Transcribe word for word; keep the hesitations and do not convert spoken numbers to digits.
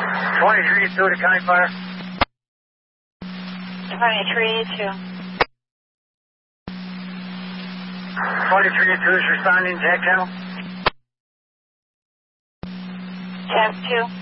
twenty-three two to County Fire. twenty-three two. twenty-three two is responding to Heck Channel. Test two.